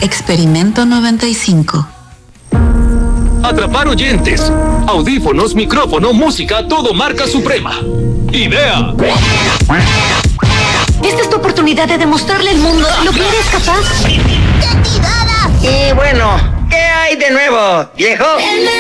Experimento 95. Atrapar oyentes. Audífonos, micrófono, música, todo marca Suprema. ¡Idea! Esta es tu oportunidad de demostrarle al mundo de lo que eres capaz. Y bueno, ¿qué hay de nuevo, viejo?